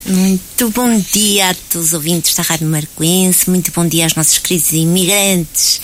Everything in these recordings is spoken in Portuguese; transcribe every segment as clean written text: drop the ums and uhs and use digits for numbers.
Muito bom dia a todos os ouvintes da Rádio Marcoense, muito bom dia aos nossos queridos imigrantes.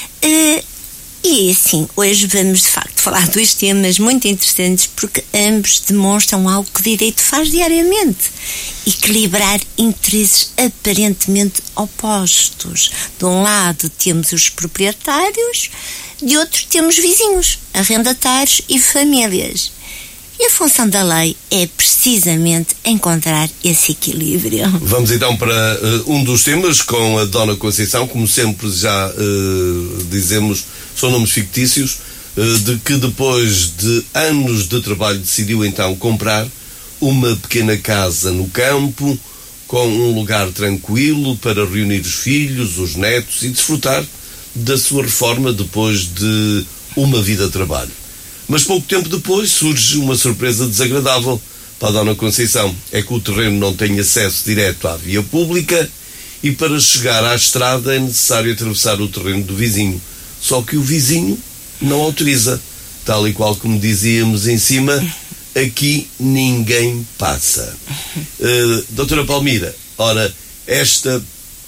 E assim, hoje vamos de facto falar de dois temas muito interessantes porque ambos demonstram algo que o direito faz diariamente: equilibrar interesses aparentemente opostos. De um lado temos os proprietários, de outro temos vizinhos, arrendatários e famílias. E a função da lei é precisamente encontrar esse equilíbrio. Vamos então para um dos temas com a Dona Conceição. Como sempre já dizemos, são nomes fictícios, de que depois de anos de trabalho decidiu então comprar uma pequena casa no campo, com um lugar tranquilo para reunir os filhos, os netos e desfrutar da sua reforma depois de uma vida de trabalho. Mas pouco tempo depois surge uma surpresa desagradável para a Dona Conceição. É que o terreno não tem acesso direto à via pública e para chegar à estrada é necessário atravessar o terreno do vizinho. Só que o vizinho não autoriza. Tal e qual como dizíamos em cima, aqui ninguém passa. Doutora Palmira, ora, esta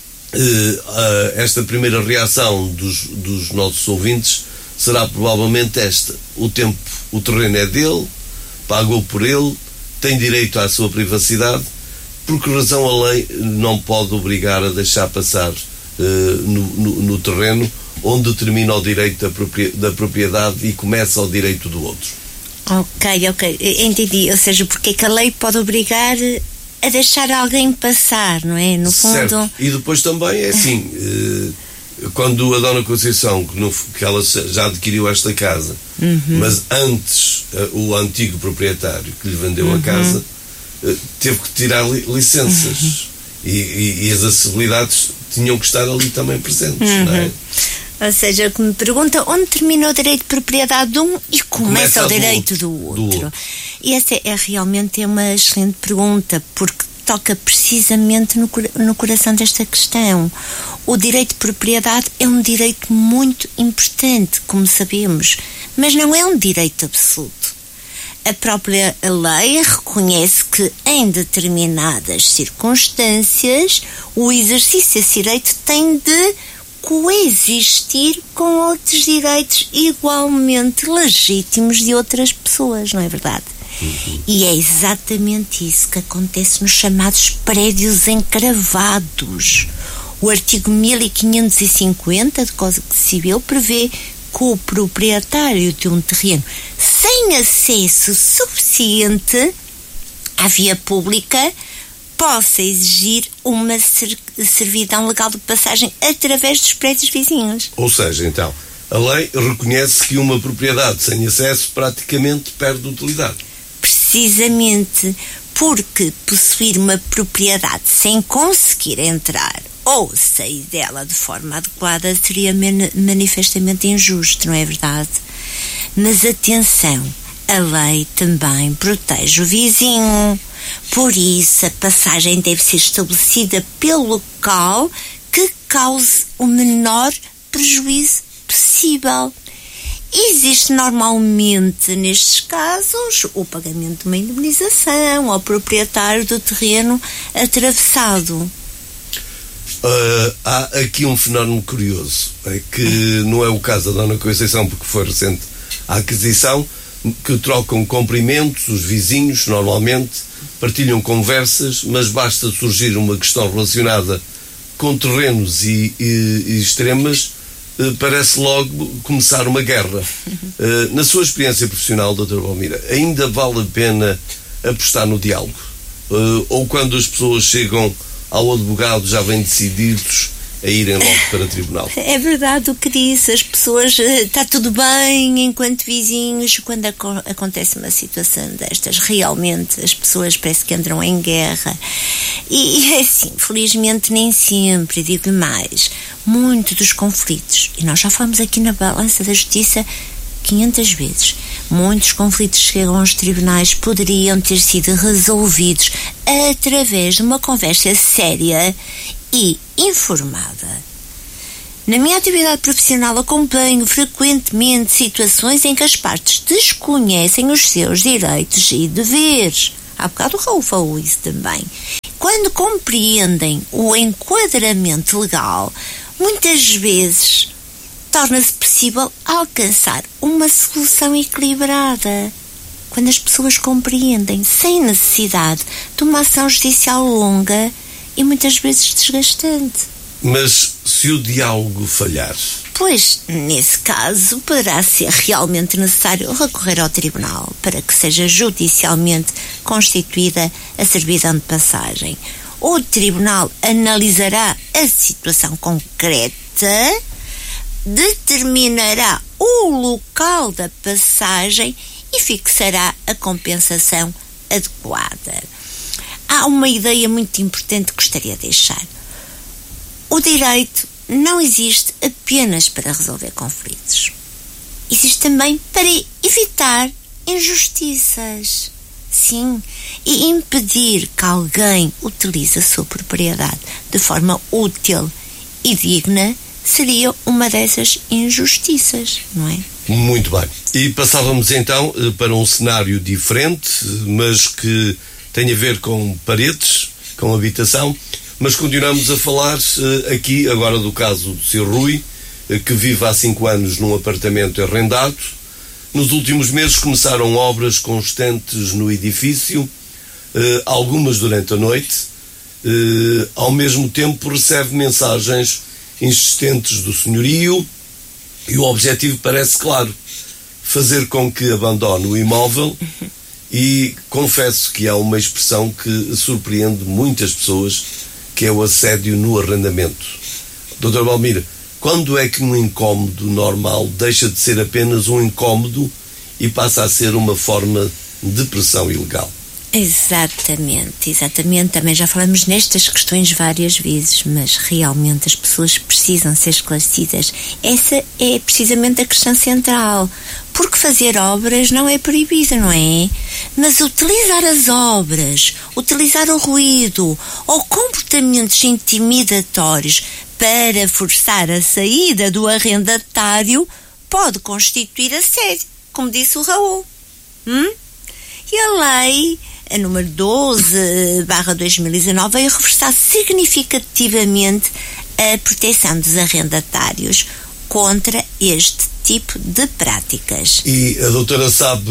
primeira reação dos nossos ouvintes será provavelmente esta: o terreno é dele, pagou por ele, tem direito à sua privacidade. Por que razão a lei não pode obrigar a deixar passar no terreno onde termina o direito da propriedade e começa o direito do outro? Ok, entendi. Ou seja, porque é que a lei pode obrigar a deixar alguém passar, não é? No fundo. Certo. E depois também é assim, quando a Dona Conceição, que ela já adquiriu esta casa, mas antes o antigo proprietário que lhe vendeu a casa teve que tirar licenças e as acessibilidades tinham que estar ali também presentes, não é? Ou seja, que me pergunta onde termina o direito de propriedade de um e começa o direito do outro. E essa é realmente uma excelente pergunta, porque toca precisamente no coração desta questão. O direito de propriedade é um direito muito importante, como sabemos, mas não é um direito absoluto. A própria lei reconhece que, em determinadas circunstâncias, o exercício desse direito tem de coexistir com outros direitos igualmente legítimos de outras pessoas, não é verdade? E é exatamente isso que acontece nos chamados prédios encravados. O artigo 1550 do Código Civil prevê que o proprietário de um terreno sem acesso suficiente à via pública possa exigir uma servidão legal de passagem através dos prédios vizinhos. Ou seja, então, a lei reconhece que uma propriedade sem acesso praticamente perde utilidade. Precisamente porque possuir uma propriedade sem conseguir entrar ou sair dela de forma adequada seria manifestamente injusto, não é verdade? Mas atenção, a lei também protege o vizinho. Por isso, a passagem deve ser estabelecida pelo local que cause o menor prejuízo possível. Existe normalmente, nestes casos, o pagamento de uma indemnização ao proprietário do terreno atravessado. Há aqui um fenómeno curioso, é que não é o caso da Dona Conceição, porque foi recente a aquisição, que trocam cumprimentos, os vizinhos normalmente partilham conversas, mas basta surgir uma questão relacionada com terrenos e extremas, parece logo começar uma guerra. Na sua experiência profissional, doutora Palmira, ainda vale a pena apostar no diálogo? Ou quando as pessoas chegam ao advogado já vêm decididos a irem logo para o tribunal? É verdade o que disse, as pessoas, está tudo bem enquanto vizinhos, quando acontece uma situação destas, realmente as pessoas parece que entram em guerra. E é assim, felizmente nem sempre, digo mais, muito dos conflitos, e nós já falamos aqui na Balança da Justiça 500 vezes, muitos conflitos que chegam aos tribunais poderiam ter sido resolvidos através de uma conversa séria e informada. Na minha atividade profissional acompanho frequentemente situações em que as partes desconhecem os seus direitos e deveres. Há bocado o Raul falou isso também. quando compreendem o enquadramento legal, muitas vezes torna-se possível alcançar uma solução equilibrada. Quando as pessoas compreendem, sem necessidade de uma ação judicial longa e muitas vezes desgastante. Mas se o diálogo falhar? Pois, nesse caso, poderá ser realmente necessário recorrer ao tribunal para que seja judicialmente constituída a servidão de passagem. O tribunal analisará a situação concreta, determinará o local da passagem e fixará a compensação adequada. Há uma ideia muito importante que gostaria de deixar. O direito não existe apenas para resolver conflitos. Existe também para evitar injustiças. Sim, e impedir que alguém utilize a sua propriedade de forma útil e digna seria uma dessas injustiças, não é? Muito bem. E passávamos então para um cenário diferente, mas que tem a ver com paredes, com habitação, mas continuamos a falar aqui agora do caso do Sr. Rui, que vive há 5 anos num apartamento arrendado. Nos últimos meses começaram obras constantes no edifício, algumas durante a noite. Ao mesmo tempo recebe mensagens insistentes do senhorio e o objetivo parece claro: fazer com que abandone o imóvel. E confesso que há uma expressão que surpreende muitas pessoas, que é o assédio no arrendamento. Dr. Valmir, quando é que um incómodo normal deixa de ser apenas um incómodo e passa a ser uma forma de pressão ilegal? Exatamente. Também já falamos nestas questões várias vezes, mas realmente as pessoas precisam ser esclarecidas. Essa é precisamente a questão central. Porque fazer obras não é proibido, não é? Mas utilizar as obras, utilizar o ruído ou comportamentos intimidatórios para forçar a saída do arrendatário pode constituir assédio, como disse o Raul. E a lei, a número 12/2019, veio reforçar significativamente a proteção dos arrendatários contra este tipo de práticas. E a doutora sabe,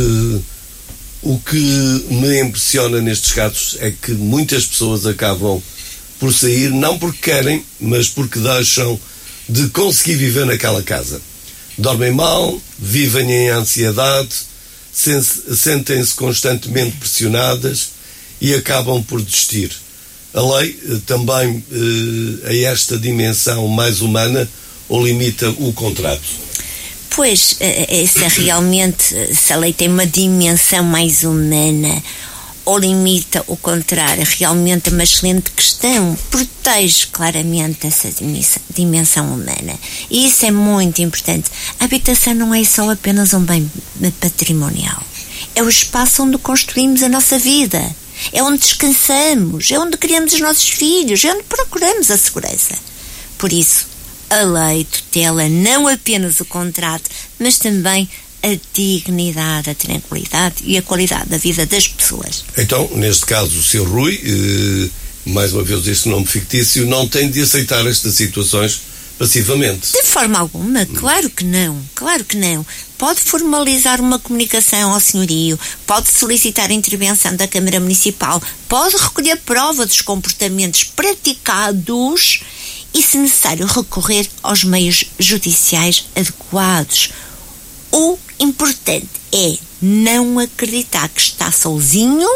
o que me impressiona nestes casos é que muitas pessoas acabam por sair, não porque querem, mas porque deixam de conseguir viver naquela casa. Dormem mal, vivem em ansiedade, sentem-se constantemente pressionadas e acabam por desistir. A lei também, a esta dimensão mais humana, ou limita o contrato? Pois, essa realmente, se a lei tem uma dimensão mais humana ou limita o contrário, realmente é uma excelente questão, protege claramente essa dimensão humana. E isso é muito importante. A habitação não é só apenas um bem patrimonial. É o espaço onde construímos a nossa vida. É onde descansamos, é onde criamos os nossos filhos, é onde procuramos a segurança. Por isso, a lei tutela não apenas o contrato, mas também a dignidade, a tranquilidade e a qualidade da vida das pessoas. Então, neste caso, o Sr. Rui, mais uma vez este nome fictício, não tem de aceitar estas situações passivamente. De forma alguma, claro que não, claro que não. Pode formalizar uma comunicação ao senhorio, pode solicitar a intervenção da Câmara Municipal, pode recolher prova dos comportamentos praticados e, se necessário, recorrer aos meios judiciais adequados. O importante é não acreditar que está sozinho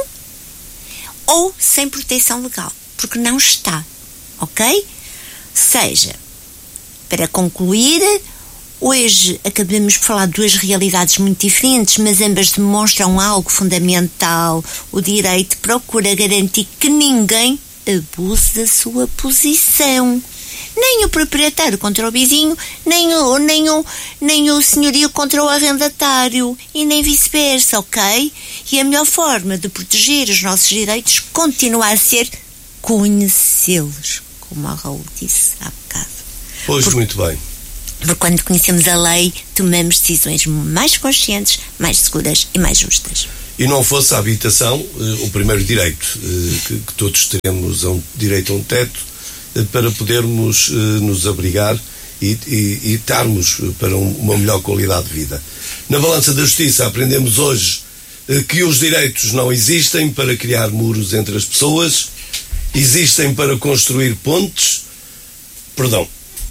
ou sem proteção legal, porque não está, ok? Seja, para concluir, hoje acabamos de falar de duas realidades muito diferentes, mas ambas demonstram algo fundamental. O direito procura garantir que ninguém abuse da sua posição. Nem o proprietário contra o vizinho, nem o senhorio contra o arrendatário, e nem vice-versa, ok? E a melhor forma de proteger os nossos direitos continua a ser conhecê-los, como o Raul disse há bocado. Pois, muito bem. Porque quando conhecemos a lei, tomamos decisões mais conscientes, mais seguras e mais justas. e não fosse a habitação o primeiro direito, que todos teremos direito a um teto para podermos nos abrigar e estarmos para uma melhor qualidade de vida. Na balança da justiça aprendemos hoje que os direitos não existem para criar muros entre as pessoas, existem para construir pontes. Perdão.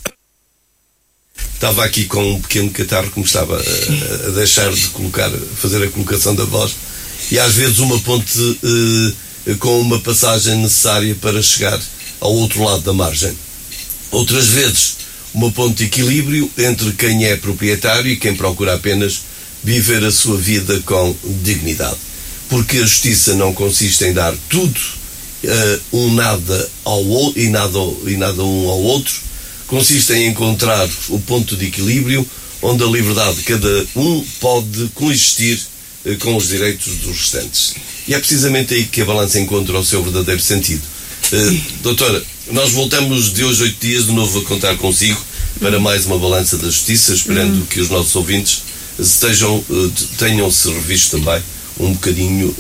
Estava aqui com um pequeno catarro que me estava a deixar de fazer a colocação da voz, e às vezes uma ponte com uma passagem necessária para chegar ao outro lado da margem. Outras vezes uma ponte de equilíbrio entre quem é proprietário e quem procura apenas viver a sua vida com dignidade. Porque a justiça não consiste em dar tudo nada ao outro e nada um ao outro, consiste em encontrar o ponto de equilíbrio onde a liberdade de cada um pode coexistir com os direitos dos restantes. E é precisamente aí que a balança encontra o seu verdadeiro sentido. Doutora, nós voltamos de hoje 8 dias de novo a contar consigo para mais uma balança da justiça, esperando que os nossos ouvintes tenham-se revisto também um bocadinho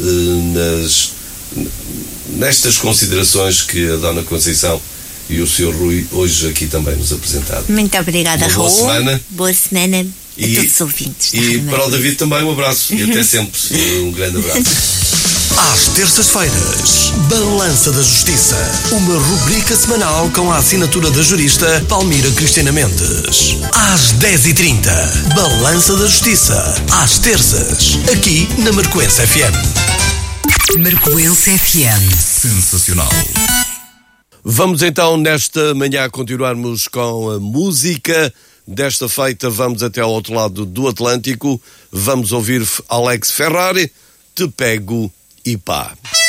nestas considerações que a Dona Conceição e o Sr. Rui hoje aqui também nos apresentaram. Muito obrigada, Raul. Boa semana. Boa semana a todos os ouvintes. E para o David também um abraço e até sempre. Um grande abraço. Às terças-feiras, Balança da Justiça, uma rubrica semanal com a assinatura da jurista Palmira Cristina Mendes. Às 10h30, Balança da Justiça, às terças, aqui na Marcoense FM. Marcoense FM. Sensacional. Vamos então nesta manhã continuarmos com a música. Desta feita vamos até ao outro lado do Atlântico. Vamos ouvir Alex Ferrari, Te Pego e Pá.